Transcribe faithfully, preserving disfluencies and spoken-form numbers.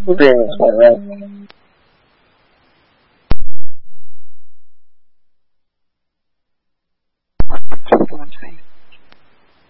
不给你承认。 这怎么可以？